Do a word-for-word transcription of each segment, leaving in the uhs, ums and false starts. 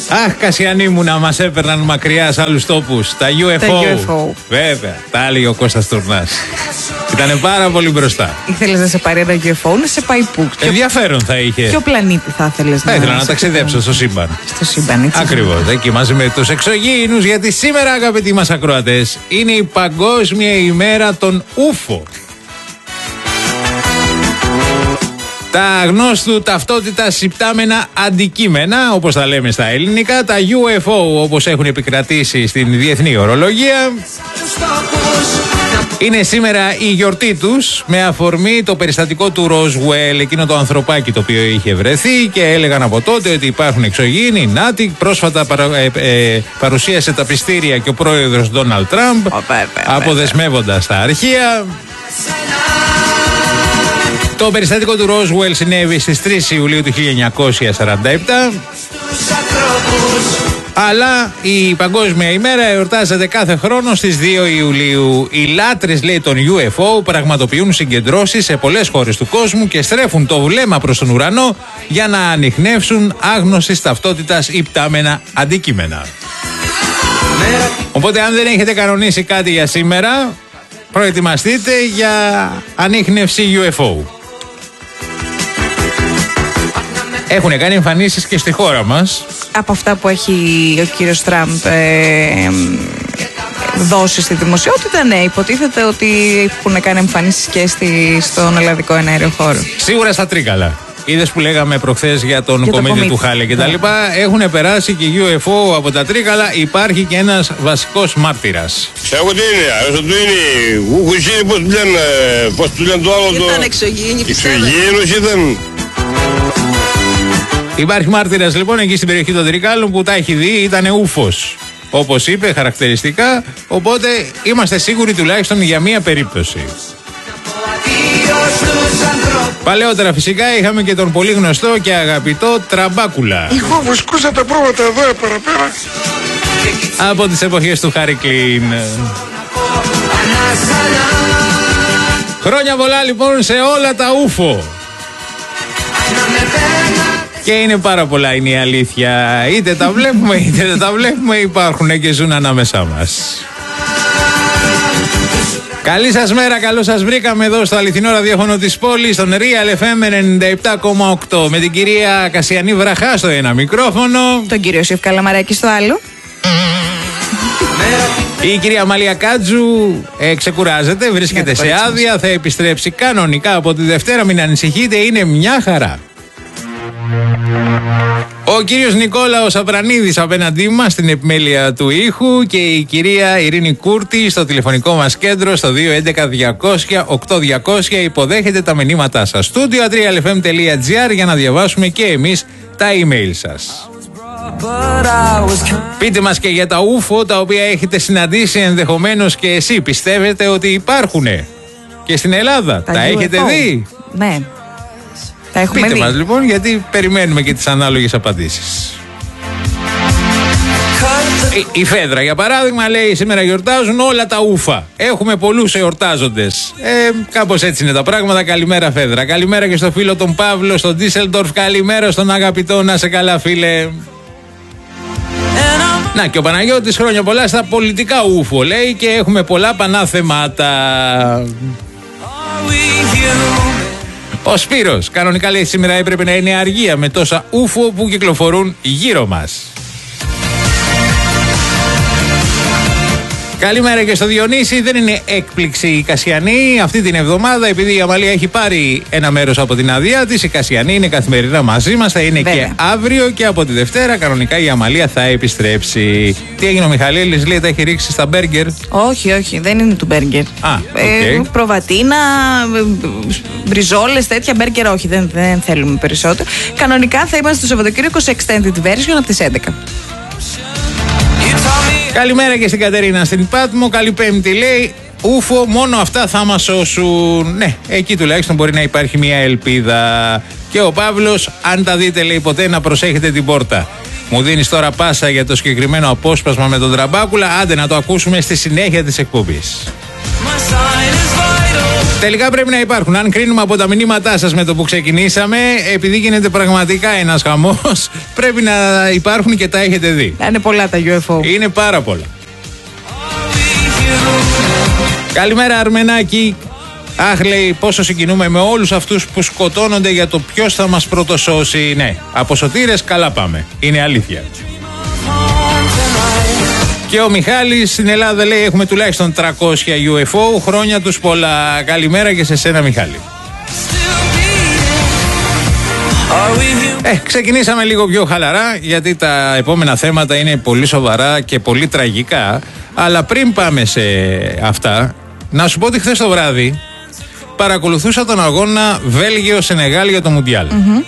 Αχ, Κασιανή μου, να μας έπαιρναν μακριά σε άλλους τόπους. Τα γιου εφ ο. Τα γιου εφ ο. Βέβαια, τα έλεγε ο Κώστας Τουρνάς. Ήτανε πάρα πολύ μπροστά. Ήθελες να σε πάρει ένα γιου εφ ο, να σε πάει πού? Ενδιαφέρον θα είχε. Ποιο πλανήτη θα ήθελες θα να... Θα ήθελα να ταξιδέψω στο σύμπαν. Στο σύμπαν, έτσι. Ακριβώς, εκεί μαζί με τους εξωγήινους, γιατί σήμερα, αγαπητοί μας ακροατές, είναι η Παγκόσμια ημέρα των ούφο. Τα αγνώστου ταυτότητας υπτάμενα αντικείμενα, όπως τα λέμε στα ελληνικά, τα γιου εφ ο, όπως έχουν επικρατήσει στην διεθνή ορολογία. Είναι σήμερα η γιορτή τους, με αφορμή το περιστατικό του Ρόσουελ, εκείνο το ανθρωπάκι το οποίο είχε βρεθεί, και έλεγαν από τότε ότι υπάρχουν εξωγήινοι. Νάτι, πρόσφατα παρα, ε, ε, παρουσίασε τα πιστήρια και ο πρόεδρος Ντόναλντ Τραμπ, αποδεσμεύοντας τα αρχεία. Το περιστατικό του Ρόσουελ συνέβη στις τρεις Ιουλίου του χίλια εννιακόσια σαράντα επτά. Αλλά η Παγκόσμια ημέρα εορτάζεται κάθε χρόνο στις δύο Ιουλίου. Οι λάτρες, λέει, των γιου εφ ο πραγματοποιούν συγκεντρώσεις σε πολλές χώρες του κόσμου και στρέφουν το βλέμμα προς τον ουρανό για να ανιχνεύσουν άγνωστης ταυτότητας υπτάμενα αντικείμενα. Οπότε, αν δεν έχετε κανονίσει κάτι για σήμερα, προετοιμαστείτε για ανίχνευση γιου εφ ο. Έχουν κάνει εμφανίσεις και στη χώρα μας. Από αυτά που έχει ο κύριος Τραμπ ε, δώσει στη δημοσιότητα, ναι, υποτίθεται ότι έχουν κάνει εμφανίσεις και στη, στον ελλαδικό εναέριο χώρο. Σίγουρα στα Τρίκαλα. Είδες που λέγαμε προχθές για τον για κομίτη το του Χάλε και τα λοιπά. Έχουν περάσει και γιου εφ ο από τα Τρίκαλα. Υπάρχει και ένας βασικός μάρτυρας. Ξέρω τι είναι, αυτό του είναι. Γουχουσίνη, πώς του λένε, πώς του λένε το άλλο. Ήταν εξωγήινοι, εξωγήινος ήταν. Υπάρχει μάρτυρας λοιπόν εκεί στην περιοχή των Τρικάλων που τα έχει δει, ήταν ούφος, όπως είπε χαρακτηριστικά, οπότε είμαστε σίγουροι τουλάχιστον για μία περίπτωση. Παλαιότερα φυσικά είχαμε και τον πολύ γνωστό και αγαπητό Τραμπάκουλα. Εγώ βουσκούσα τα πρόβατα εδώ παραπέρα. Από τις εποχές του Χάρι Κλίν. Χρόνια πολλά λοιπόν σε όλα τα ούφο. Και είναι πάρα πολλά, είναι η αλήθεια. Είτε τα βλέπουμε είτε δεν τα βλέπουμε, υπάρχουν και ζουν ανάμεσά μας. Καλή σας μέρα, καλώς σας βρήκαμε εδώ στο αληθινό ραδιόφωνο της πόλης, στον Real εφ εμ ενενήντα επτά κόμμα οκτώ, με την κυρία Κασιανή Βραχά στο ένα μικρόφωνο, τον κύριο Σιφ Καλαμαράκη στο άλλο. Η κυρία Μαλία Κάτζου ε, ξεκουράζεται, βρίσκεται σε άδεια, θα επιστρέψει κανονικά από τη Δευτέρα, μην ανησυχείτε, είναι μια χαρά. Ο κύριος Νικόλαος Αβρανίδης απέναντί μας στην επιμέλεια του ήχου και η κυρία Ειρήνη Κούρτη στο τηλεφωνικό μας κέντρο στο δύο έντεκα διακόσια οκτώ διακόσια υποδέχεται τα μηνύματά σας. Studio at real f m dot g r για να διαβάσουμε και εμείς τα email σας. Πείτε μας και για τα ούφο τα οποία έχετε συναντήσει, ενδεχομένως και εσύ πιστεύετε ότι υπάρχουνε και στην Ελλάδα. Τα, τα έχετε δει? Ναι. Πείτε δει. μας λοιπόν, γιατί περιμένουμε και τις ανάλογες απαντήσεις. Η, η Φέδρα για παράδειγμα λέει: σήμερα γιορτάζουν όλα τα ούφα. Έχουμε πολλούς εορτάζοντες. Ε, κάπως έτσι είναι τα πράγματα. Καλημέρα Φέδρα. Καλημέρα και στο φίλο τον Παύλο στο Ντίσελντορφ. Καλημέρα στον αγαπητό, να σε καλά φίλε. Να και ο Παναγιώτης, χρόνια πολλά στα πολιτικά ούφο λέει, και έχουμε πολλά πανά θεμάτα. Ο Σπύρος κανονικά λέει: σήμερα έπρεπε να είναι αργία με τόσα ούφο που κυκλοφορούν γύρω μας. Καλημέρα και στο Διονύση. Δεν είναι έκπληξη η Κασιανή αυτή την εβδομάδα, επειδή η Αμαλία έχει πάρει ένα μέρος από την άδειά της. Η Κασιανή είναι καθημερινά μαζί μας, θα είναι Βέβαια. και αύριο, και από τη Δευτέρα κανονικά η Αμαλία θα επιστρέψει. Τι έγινε ο Μιχαλέλης, λέει τα έχει ρίξει στα μπέργκερ? Όχι, όχι, δεν είναι του μπέργκερ. Α, okay. ε, προβατίνα, μπριζόλες, τέτοια μπέργκερ όχι, δεν, δεν θέλουμε περισσότερο. Κανονικά θα είμαστε στο Σαββατοκύριακο σε extended version από τις έντεκα. Καλημέρα και στην Κατερίνα στην Πάτμο. Καλή Πέμπτη λέει. Ούφο, μόνο αυτά θα μας σώσουν. Ναι, εκεί τουλάχιστον μπορεί να υπάρχει μια ελπίδα. Και ο Παύλος, αν τα δείτε λέει ποτέ, να προσέχετε την πόρτα. Μου δίνεις τώρα πάσα για το συγκεκριμένο απόσπασμα με τον Τραμπάκουλα. Άντε να το ακούσουμε στη συνέχεια της εκπομπής. My Τελικά πρέπει να υπάρχουν. Αν κρίνουμε από τα μηνύματά σας με το που ξεκινήσαμε, επειδή γίνεται πραγματικά ένας χαμός, πρέπει να υπάρχουν και τα έχετε δει. Είναι πολλά τα γιου εφ ο. Είναι πάρα πολλά. Καλημέρα Αρμενάκη. Αχ, λέει, πόσο συγκινούμε με όλους αυτούς που σκοτώνονται για το ποιος θα μας πρωτοσώσει. Ναι, από σωτήρες καλά πάμε. Είναι αλήθεια. Και ο Μιχάλης στην Ελλάδα λέει έχουμε τουλάχιστον τριακόσια γιου εφ ο, χρόνια τους πολλά. Καλημέρα και σε σένα Μιχάλη. Ε, ξεκινήσαμε λίγο πιο χαλαρά γιατί τα επόμενα θέματα είναι πολύ σοβαρά και πολύ τραγικά. Αλλά πριν πάμε σε αυτά, να σου πω ότι χθες το βράδυ παρακολουθούσα τον αγώνα Βέλγιο-Σενεγάλ για το Μουντιάλ. Mm-hmm.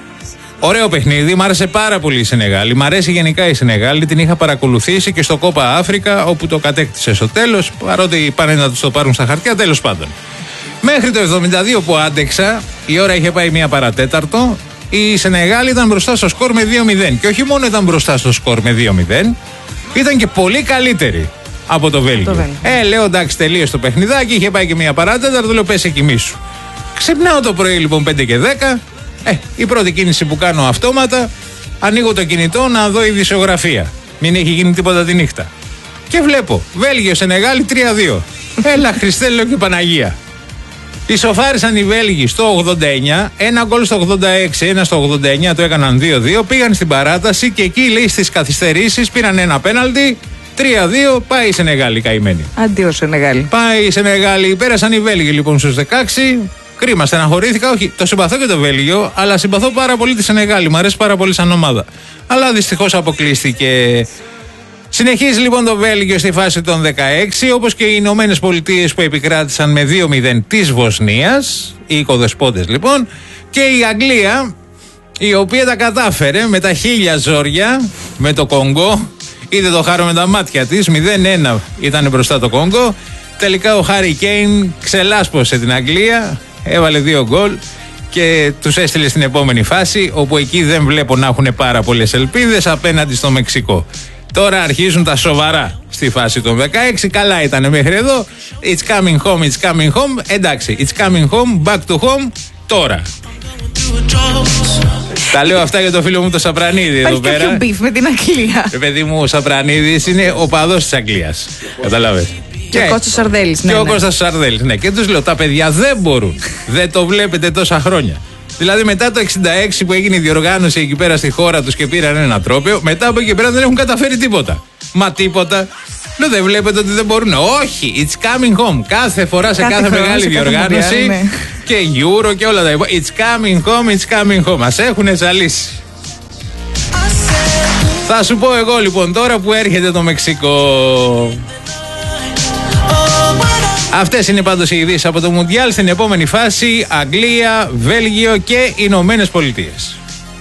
Ωραίο παιχνίδι, μ' άρεσε πάρα πολύ η Σενεγάλη. Μ' αρέσει γενικά η Σενεγάλη, την είχα παρακολουθήσει και στο Κόπα Αφρικα, όπου το κατέκτησε στο τέλος. Παρότι πάνε να τους το πάρουν στα χαρτιά, τέλος πάντων. Μέχρι το εβδομήντα δύο που άντεξα, η ώρα είχε πάει μία παρατέταρτο, η Σενεγάλη ήταν μπροστά στο σκορ με δύο μηδέν. Και όχι μόνο ήταν μπροστά στο σκορ με δύο μηδέν, ήταν και πολύ καλύτερη από το Βέλγιο. Το Βέλγιο. Ε, λέω εντάξει, τελείωσε το παιχνιδάκι, είχε πάει και μία παράτεταρτο, λέω πες εκεί μίσου. Ξυπνάω το πρωί λοιπόν πέντε και δέκα. Ε, η πρώτη κίνηση που κάνω αυτόματα, ανοίγω το κινητό να δω ειδησιογραφία. Μην έχει γίνει τίποτα τη νύχτα. Και βλέπω Βέλγιο Σενεγάλη τρία δύο. Έλα Χριστέ, λέω και Παναγία. Ισοφάρισαν οι Βέλγοι στο ογδόντα εννιά, ένα γκολ στο ογδόντα έξι, ένα στο ογδόντα εννιά, το έκαναν δύο δύο. Πήγαν στην παράταση και εκεί λέει στις καθυστερήσεις πήραν ένα πέναλτι. τρία δύο, πάει η Σενεγάλη καημένη. Αντίο Σενεγάλη. Πάει η Σενεγάλη, πέρασαν οι Βέλγοι λοιπόν στους δεκαέξι. Κρίμα, στεναχωρήθηκα. Όχι, το συμπαθώ και το Βέλγιο, αλλά συμπαθώ πάρα πολύ τη Σενεγάλη. Μου αρέσει πάρα πολύ σαν ομάδα. Αλλά δυστυχώς αποκλείστηκε. Συνεχίζει λοιπόν το Βέλγιο στη φάση των δεκαέξι, όπως και οι Ηνωμένες Πολιτείες που επικράτησαν με δύο μηδέν της Βοσνίας, οι οικοδεσπότες λοιπόν, και η Αγγλία, η οποία τα κατάφερε με τα χίλια ζόρια, με το Κονγκό. Είδε το χάρο με τα μάτια της, μηδέν ένα ήταν μπροστά το Κονγκό. Τελικά ο Χάρι Κέιν ξελάσπωσε την Αγγλία, έβαλε δύο γκολ και τους έστειλε στην επόμενη φάση, όπου εκεί δεν βλέπω να έχουν πάρα πολλές ελπίδες απέναντι στο Μεξικό. Τώρα αρχίζουν τα σοβαρά στη φάση των δεκαέξι. Καλά ήταν μέχρι εδώ. It's coming home, it's coming home. Εντάξει, it's coming home, back to home. Τώρα. Τα λέω αυτά για το φίλο μου το Σαπρανίδη εδώ πέρα. Υπάρχει κάποιο μπιφ με την Αγγλία. Ε, παιδί μου, ο Σαπρανίδης είναι ο παδός της Αγγλίας. Καταλάβες. Και ο Κώστας Σαρδέλης. Και ο Κώστας Σαρδέλης, ναι. Και τους λέω, τα παιδιά δεν μπορούν. Δεν το βλέπετε τόσα χρόνια. Δηλαδή μετά το εξήντα έξι που έγινε η διοργάνωση εκεί πέρα στη χώρα τους και πήραν ένα τρόπαιο, μετά από εκεί πέρα δεν έχουν καταφέρει τίποτα. Μα τίποτα. Λέω, δεν βλέπετε ότι δεν μπορούν. Όχι, it's coming home. Κάθε φορά σε κάθε, κάθε μεγάλη σε διοργάνωση κάθε ναι. Και Euro και όλα τα υπόλοιπα. It's coming home, it's coming home. Μας έχουν ζαλίσει. Θα σου πω εγώ λοιπόν τώρα που έρχεται το Μεξικό. Αυτές είναι πάντως οι ειδήσεις από το Μουντιάλ. Στην επόμενη φάση Αγγλία, Βέλγιο και Ηνωμένες Πολιτείες.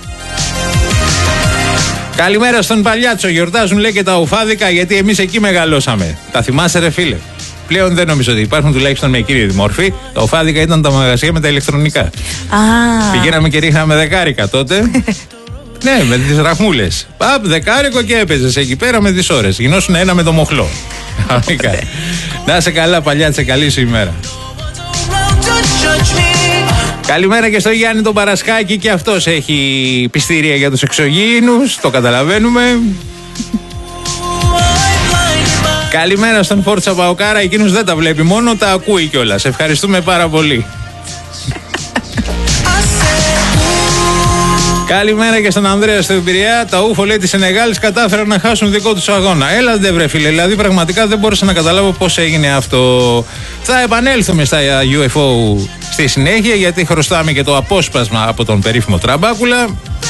Καλημέρα στον Παλιάτσο. Γιορτάζουν λέει και τα ουφάδικα γιατί εμείς εκεί μεγαλώσαμε. Τα θυμάσαι ρε φίλε? Πλέον δεν νομίζω ότι υπάρχουν, τουλάχιστον με κύριη μορφή. Τα ουφάδικα ήταν τα μαγαζιά με τα ηλεκτρονικά. Ah. Πηγαίναμε και ρίχναμε δεκάρικα τότε. Ναι, με τις ραχμούλες. Παπ, δεκάρικο και έπαιζες εκεί πέρα με τις ώρες. Γινώσουν ένα με το μοχλό. Να είσαι καλά, Παλιάτσε, καλή σου ημέρα. Καλημέρα και στο Γιάννη τον Παρασκάκη, και αυτός έχει πιστήρια για τους εξωγήινους, το καταλαβαίνουμε. Καλημέρα στον Φόρτσα Παοκάρα, εκείνους δεν τα βλέπει μόνο, τα ακούει κιόλας. Ευχαριστούμε πάρα πολύ. Καλημέρα και στον Ανδρέα στο Πειραιά. Τα ούφο λέει τη Σενεγάλης κατάφεραν να χάσουν δικό τους αγώνα. Έλα ντε βρε φίλε, δηλαδή πραγματικά δεν μπορούσα να καταλάβω πώς έγινε αυτό. Θα επανέλθουμε στα γιου εφ ο στη συνέχεια, γιατί χρωστάμε και το απόσπασμα από τον περίφημο Τραμπάκουλα.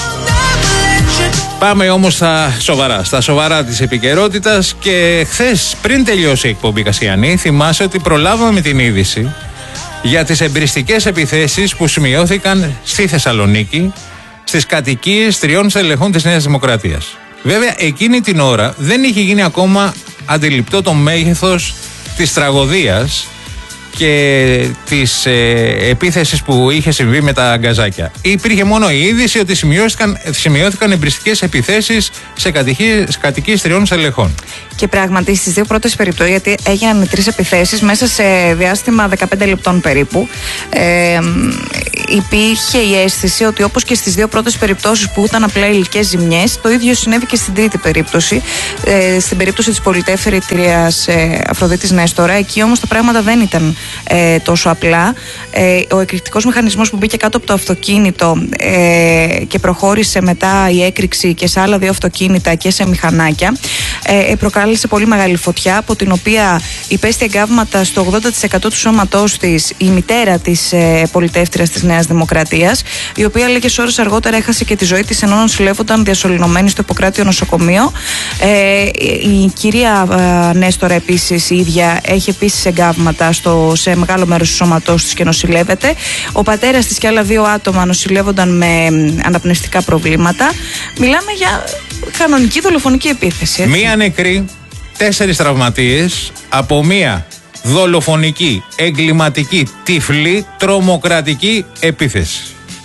Πάμε όμως στα σοβαρά, στα σοβαρά της επικαιρότητας. Και χθες πριν τελειώσει η εκπομπή, Κασιανή, θυμάσαι ότι προλάβαμε την είδηση για τις εμπριστικές επιθέσεις που σημειώθηκαν στη Θεσσαλονίκη στις κατοικίες τριών στελεχών της Νέας Δημοκρατίας. Βέβαια, εκείνη την ώρα δεν είχε γίνει ακόμα αντιληπτό το μέγεθος της τραγωδίας και της ε, επίθεσης που είχε συμβεί με τα γκαζάκια. Υπήρχε μόνο η είδηση ότι σημειώθηκαν, σημειώθηκαν εμπριστικές επιθέσεις σε κατοικίες τριών στελεχών. Και πράγματι στις δύο πρώτες περιπτώσεις, γιατί έγιναν οι τρεις επιθέσεις μέσα σε διάστημα δεκαπέντε λεπτών περίπου, ε, υπήρχε η αίσθηση ότι όπως και στις δύο πρώτες περιπτώσεις που ήταν απλά υλικές ζημιές, το ίδιο συνέβη και στην τρίτη περίπτωση, ε, στην περίπτωση της πολιτεύθερης ε, Αφροδίτης Νέστορα. Εκεί όμως τα πράγματα δεν ήταν ε, τόσο απλά. Ε, ο εκρηκτικός μηχανισμός που μπήκε κάτω από το αυτοκίνητο ε, και προχώρησε μετά η έκρηξη και σε άλλα δύο αυτοκίνητα και σε μηχανάκια, ε, προκάλεσε πολύ μεγάλη φωτιά, από την οποία υπέστη εγκάβματα στο ογδόντα τοις εκατό του σώματός της η μητέρα της ε, πολιτεύτριας της Νέας Δημοκρατίας, η οποία λίγες ώρες αργότερα έχασε και τη ζωή της ενώ νοσηλεύονταν διασωληνωμένη στο Ιπποκράτιο νοσοκομείο. Ε, η κυρία ε, Νέστορα επίσης η ίδια έχει επίσης εγκάβματα στο, σε μεγάλο μέρος του σώματός της και νοσηλεύεται. Ο πατέρας της και άλλα δύο άτομα νοσηλεύονταν με αναπνευστικά προβλήματα. Μιλάμε για κανονική δολοφονική επίθεση. Έτσι. Μία νεκρή, τέσσερις τραυματίες από μία δολοφονική, εγκληματική, τυφλή, τρομοκρατική επίθεση.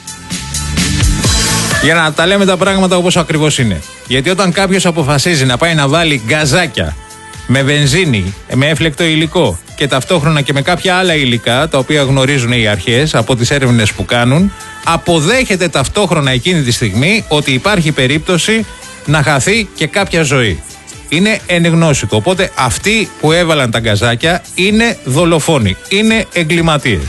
Για να τα λέμε τα πράγματα όπως ακριβώς είναι. Γιατί όταν κάποιος αποφασίζει να πάει να βάλει γκαζάκια με βενζίνη, με έφλεκτο υλικό και ταυτόχρονα και με κάποια άλλα υλικά, τα οποία γνωρίζουν οι αρχές από τις έρευνες που κάνουν, αποδέχεται ταυτόχρονα εκείνη τη στιγμή ότι υπάρχει περίπτωση να χαθεί και κάποια ζωή. Είναι ενεγνώσιτο. Οπότε αυτοί που έβαλαν τα γκαζάκια είναι δολοφόνοι, είναι εγκληματίες.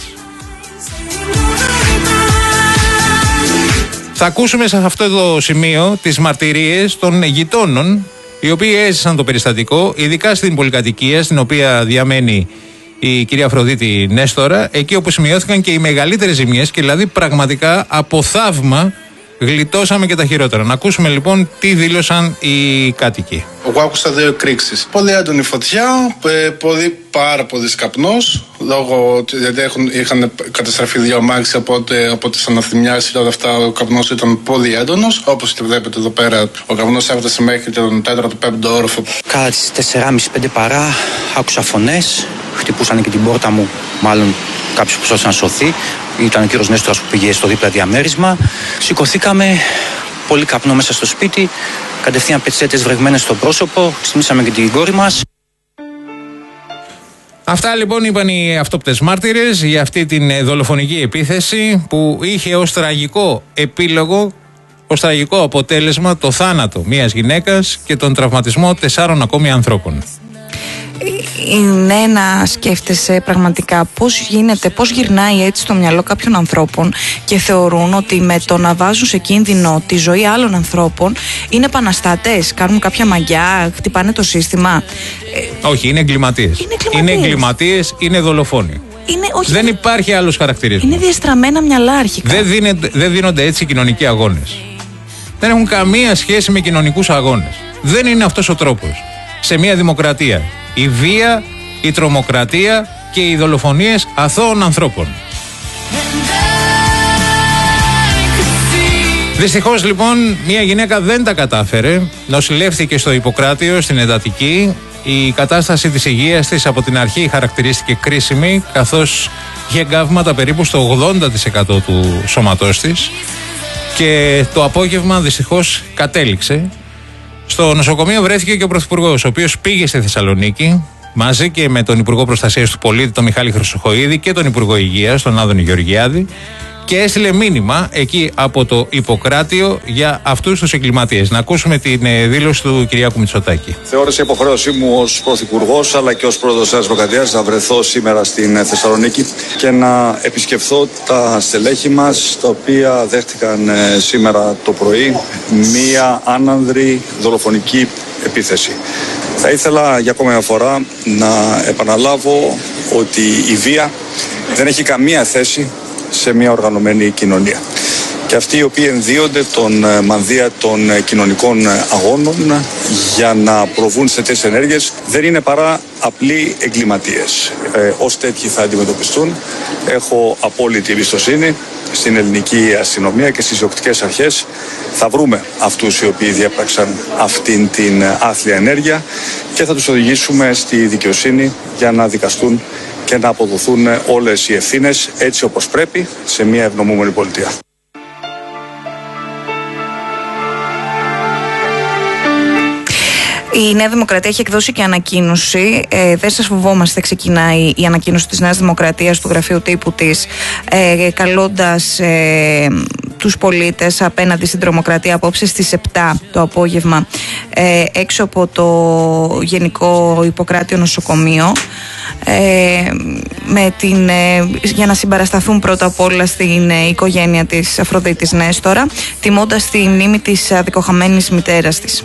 Θα ακούσουμε σε αυτό το σημείο τις μαρτυρίες των γειτόνων, οι οποίοι έζησαν το περιστατικό, ειδικά στην πολυκατοικία στην οποία διαμένει η κυρία Αφροδίτη Νέστορα, εκεί όπου σημειώθηκαν και οι μεγαλύτερες ζημιές και δηλαδή πραγματικά από θαύμα γλιτώσαμε και τα χειρότερα. Να ακούσουμε λοιπόν τι δήλωσαν οι κάτοικοι. Εγώ άκουσα δύο εκρήξεις. Πολύ έντονη φωτιά, πολύ, πάρα πολύ καπνός, λόγω γιατί έχουν, είχαν καταστραφεί δύο αμάξια, οπότε από τις αναθυμιάσεις και όλα αυτά ο καπνός ήταν πολύ έντονος. Όπως και βλέπετε εδώ πέρα, ο καπνός έφτασε μέχρι τον τέταρτο πέμπτο όροφο. Κάνα τις τέσσερα και μισή πέντε παρά άκουσα φωνές, χτυπούσαν και την πόρτα μου, μάλλον κάποιος που προσπάθησε να σωθεί. Ήταν ο κύριος Νέστορας που πήγε στο δίπλα διαμέρισμα. Σηκωθήκαμε, πολύ καπνό μέσα στο σπίτι, κατευθείαν πετσέτες βρεγμένες στο πρόσωπο, ξυπνήσαμε και την κόρη μας. Αυτά λοιπόν είπαν οι αυτόπτες μάρτυρες για αυτή την δολοφονική επίθεση που είχε ως τραγικό επίλογο, ως τραγικό αποτέλεσμα το θάνατο μιας γυναίκας και τον τραυματισμό τεσσάρων ακόμη ανθρώπων. Είναι να σκέφτεσαι πραγματικά πώς γίνεται, πώς γυρνάει έτσι στο μυαλό κάποιων ανθρώπων και θεωρούν ότι με το να βάζουν σε κίνδυνο τη ζωή άλλων ανθρώπων είναι επαναστάτες, κάνουν κάποια μαγιά, χτυπάνε το σύστημα. Όχι, είναι εγκληματίες. Είναι εγκληματίες, είναι, εγκληματίες, είναι δολοφόνοι. Είναι, όχι, δεν υπάρχει άλλος χαρακτηρισμός. Είναι διαστραμμένα μυαλά αρχικά. Δεν, δίνεται, δεν δίνονται έτσι κοινωνικοί αγώνες. Δεν έχουν καμία σχέση με κοινωνικούς αγώνες. Δεν είναι αυτός ο τρόπος. Σε μια δημοκρατία η βία, η τρομοκρατία και οι δολοφονίες αθώων ανθρώπων. Δυστυχώς λοιπόν μια γυναίκα δεν τα κατάφερε, νοσηλεύθηκε στο Ιπποκράτιο στην εντατική. Η κατάσταση της υγείας της από την αρχή χαρακτηρίστηκε κρίσιμη, καθώς είχε εγκάβματα περίπου στο ογδόντα τοις εκατό του σώματός της και το απόγευμα δυστυχώς κατέληξε. Στο νοσοκομείο βρέθηκε και ο Πρωθυπουργός, ο οποίος πήγε στη Θεσσαλονίκη μαζί και με τον Υπουργό Προστασίας του Πολίτη, τον Μιχάλη Χρυσοχοΐδη, και τον Υπουργό Υγείας, τον Άδωνη Γεωργιάδη, και έστειλε μήνυμα εκεί από το Ιπποκράτιο για αυτούς τους εγκληματίες. Να ακούσουμε την δήλωση του Κυριάκου Μητσοτάκη. Θεώρησα υποχρέωσή μου ως Πρωθυπουργός αλλά και ως Πρόεδρος της Δημοκρατίας να βρεθώ σήμερα στην Θεσσαλονίκη και να επισκεφθώ τα στελέχη μας, τα οποία δέχτηκαν σήμερα το πρωί μία άνανδρη δολοφονική επίθεση. Θα ήθελα για ακόμα μια φορά να επαναλάβω ότι η βία δεν έχει καμία θέση σε μια οργανωμένη κοινωνία. Και αυτοί οι οποίοι ενδύονται τον μανδύα των κοινωνικών αγώνων για να προβούν σε τέτοιες ενέργειες δεν είναι παρά απλοί εγκληματίες. Ε, ως τέτοιοι θα αντιμετωπιστούν. Έχω απόλυτη εμπιστοσύνη στην ελληνική αστυνομία και στις διοκτικές αρχές. Θα βρούμε αυτούς οι οποίοι διέπραξαν αυτήν την άθλια ενέργεια και θα τους οδηγήσουμε στη δικαιοσύνη για να δικαστούν και να αποδοθούν όλες οι ευθύνες έτσι όπως πρέπει σε μια ευνομούμενη πολιτεία. Η Νέα Δημοκρατία έχει εκδώσει και ανακοίνωση. Ε, δεν σας φοβόμαστε, ξεκινάει η ανακοίνωση της Νέας Δημοκρατίας του γραφείου τύπου της, ε, καλώντας ε, τους πολίτες απέναντι στην τρομοκρατία απόψε στις επτά το απόγευμα ε, έξω από το Γενικό Ιπποκράτιο Νοσοκομείο. Ε, με την, ε, για να συμπαρασταθούν πρώτα απ' όλα στην ε, οικογένεια της Αφροδίτης Νέστορα, τιμώντας τη μνήμη της αδικοχαμένης μητέρας της.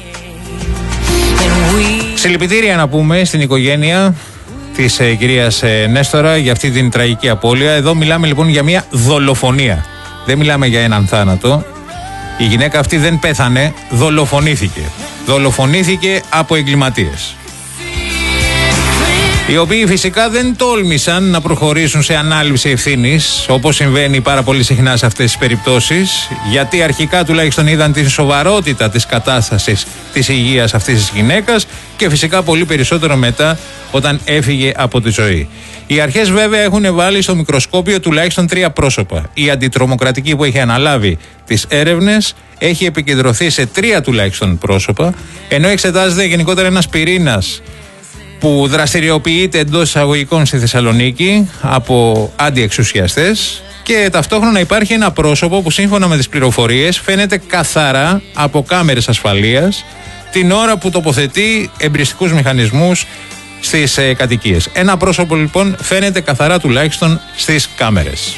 Συλληπιτήρια να πούμε στην οικογένεια της ε, κυρίας ε, Νέστορα για αυτή την τραγική απώλεια. Εδώ μιλάμε λοιπόν για μια δολοφονία. Δεν μιλάμε για έναν θάνατο. Η γυναίκα αυτή δεν πέθανε, δολοφονήθηκε. Δολοφονήθηκε από εγκληματίες, οι οποίοι φυσικά δεν τόλμησαν να προχωρήσουν σε ανάληψη ευθύνης, όπως συμβαίνει πάρα πολύ συχνά σε αυτές τις περιπτώσεις, γιατί αρχικά τουλάχιστον είδαν την σοβαρότητα της κατάστασης της υγείας αυτής της γυναίκας και φυσικά πολύ περισσότερο μετά όταν έφυγε από τη ζωή. Οι αρχές βέβαια έχουν βάλει στο μικροσκόπιο τουλάχιστον τρία πρόσωπα. Η αντιτρομοκρατική που έχει αναλάβει τις έρευνες έχει επικεντρωθεί σε τρία τουλάχιστον πρόσωπα, ενώ εξετάζεται γενικότερα ένας πυρήνας που δραστηριοποιείται εντός εισαγωγικών στη Θεσσαλονίκη από αντιεξουσιαστές, και ταυτόχρονα υπάρχει ένα πρόσωπο που σύμφωνα με τις πληροφορίες φαίνεται καθαρά από κάμερες ασφαλείας την ώρα που τοποθετεί εμπριστικούς μηχανισμούς στις ε, κατοικίες. Ένα πρόσωπο λοιπόν φαίνεται καθαρά τουλάχιστον στις κάμερες.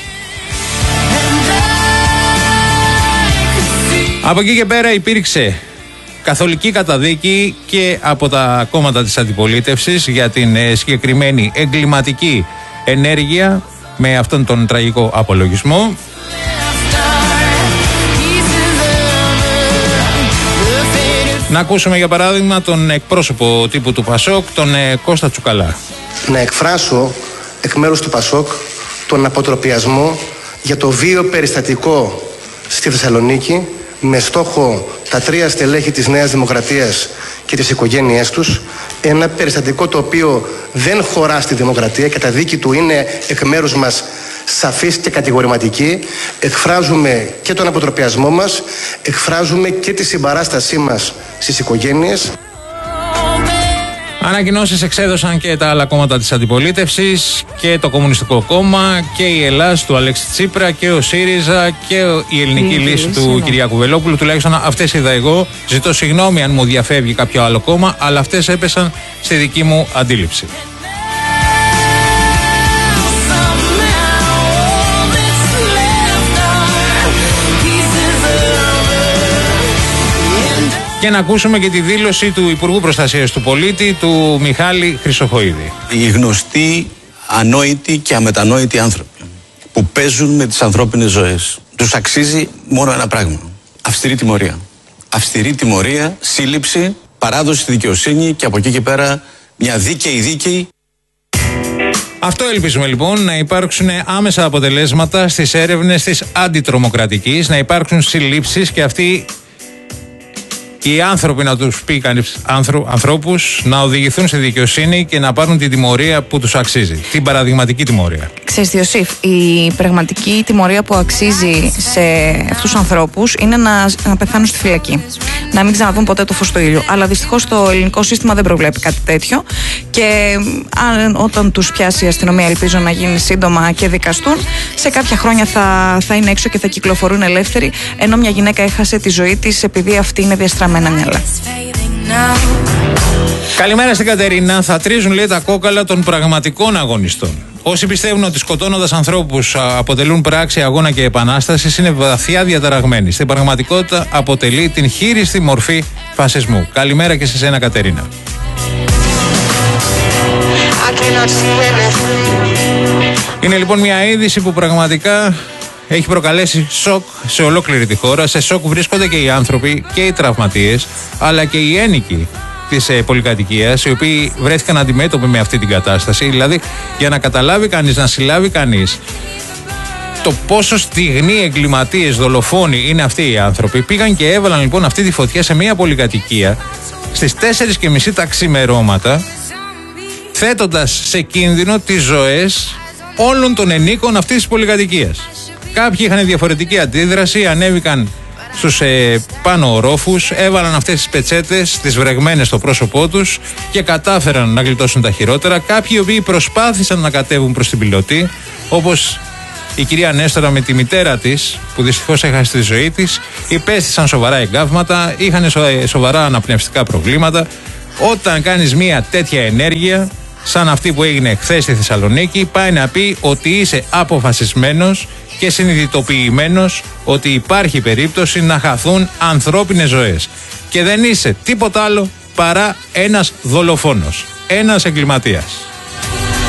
Από εκεί και πέρα υπήρξε καθολική καταδίκη και από τα κόμματα της αντιπολίτευσης για την ε, συγκεκριμένη εγκληματική ενέργεια με αυτόν τον τραγικό απολογισμό. Να ακούσουμε για παράδειγμα τον εκπρόσωπο τύπου του Πασόκ, τον ε, Κώστα Τσουκαλά. Να εκφράσω εκ μέρους του Πασόκ τον αποτροπιασμό για το βίο περιστατικό στη Θεσσαλονίκη, με στόχο τα τρία στελέχη της Νέας Δημοκρατίας και τις οικογένειές τους. Ένα περιστατικό το οποίο δεν χωρά στη δημοκρατία και τα δίκη του είναι εκ μέρους μας σαφής και κατηγορηματική. Εκφράζουμε και τον αποτροπιασμό μας, εκφράζουμε και τη συμπαράστασή μας στις οικογένειες. Ανακοινώσεις εξέδωσαν και τα άλλα κόμματα της αντιπολίτευσης, και το Κομμουνιστικό Κόμμα και η Ελλάς του Αλέξη Τσίπρα και ο ΣΥΡΙΖΑ και η Ελληνική Λύση του Κυριάκου Βελόπουλου. Τουλάχιστον αυτές είδα εγώ. Ζητώ συγγνώμη αν μου διαφεύγει κάποιο άλλο κόμμα, αλλά αυτές έπεσαν στη δική μου αντίληψη. Και να ακούσουμε και τη δήλωση του Υπουργού Προστασίας του Πολίτη, του Μιχάλη Χρυσοχοΐδη. Οι γνωστοί, ανόητοι και αμετανόητοι άνθρωποι που παίζουν με τις ανθρώπινες ζωές, τους αξίζει μόνο ένα πράγμα: αυστηρή τιμωρία. Αυστηρή τιμωρία, σύλληψη, παράδοση στη δικαιοσύνη και από εκεί και πέρα μια δίκαιη δίκαιη. Αυτό ελπίζουμε λοιπόν, να υπάρξουν άμεσα αποτελέσματα στις έρευνες της αντιτρομοκρατικής, να υπάρξουν συλλήψεις και αυτοί οι άνθρωποι, να τους πει κανείς ανθρώπους, να οδηγηθούν σε δικαιοσύνη και να πάρουν την τιμωρία που τους αξίζει. Την παραδειγματική τιμωρία. Ξέρεις, Ιωσήφ, η πραγματική τιμωρία που αξίζει σε αυτούς τους ανθρώπους είναι να, να πεθάνουν στη φυλακή. Να μην ξαναδούν ποτέ το φως του ήλιου. Αλλά δυστυχώς το ελληνικό σύστημα δεν προβλέπει κάτι τέτοιο. Και αν, όταν τους πιάσει η αστυνομία, ελπίζω να γίνει σύντομα και δικαστούν, σε κάποια χρόνια θα, θα είναι έξω και θα κυκλοφορούν ελεύθεροι. Ενώ μια γυναίκα έχασε τη ζωή της επειδή αυτή είναι διαστραμμένα μυαλά. Καλημέρα στην Κατερίνα. Θα τρίζουν, λέει, τα κόκαλα των πραγματικών αγωνιστών. Όσοι πιστεύουν ότι σκοτώνοντας ανθρώπους αποτελούν πράξη, αγώνα και επανάσταση είναι βαθιά διαταραγμένοι. Στην πραγματικότητα αποτελεί την χείριστη μορφή φασισμού. Καλημέρα και σε σένα, Κατερίνα. Είναι λοιπόν μια είδηση που πραγματικά έχει προκαλέσει σοκ σε ολόκληρη τη χώρα. Σε σοκ βρίσκονται και οι άνθρωποι και οι τραυματίες, αλλά και οι ένοικοι της ε, πολυκατοικίας, οι οποίοι βρέθηκαν αντιμέτωποι με αυτή την κατάσταση. Δηλαδή, για να καταλάβει κανείς, να συλλάβει κανείς το πόσο στιγνοί εγκληματίες, δολοφόνοι είναι αυτοί οι άνθρωποι, πήγαν και έβαλαν λοιπόν αυτή τη φωτιά σε μια πολυκατοικία στις τέσσερις και μισή τα ξημερώματα, θέτοντας σε κίνδυνο τις ζωές όλων των ενίκων αυτής της πολυκατοικίας. Κάποιοι είχαν διαφορετική αντίδραση, ανέβηκαν στους ε, πάνω ορόφους, έβαλαν αυτές τις πετσέτες, τις βρεγμένες στο πρόσωπό τους και κατάφεραν να γλιτώσουν τα χειρότερα. Κάποιοι οι οποίοι προσπάθησαν να κατέβουν προς την πιλωτή, όπως η κυρία Νέστορα με τη μητέρα της, που δυστυχώς έχασε τη ζωή της, υπέστησαν σοβαρά εγκάβματα, είχαν σοβαρά αναπνευστικά προβλήματα. Όταν κάνεις μια τέτοια ενέργεια, σαν αυτή που έγινε χθες στη Θεσσαλονίκη, πάει να πει ότι είσαι αποφασισμένος και συνειδητοποιημένος ότι υπάρχει περίπτωση να χαθούν ανθρώπινες ζωές. Και δεν είσαι τίποτα άλλο παρά ένας δολοφόνος, ένας εγκληματίας.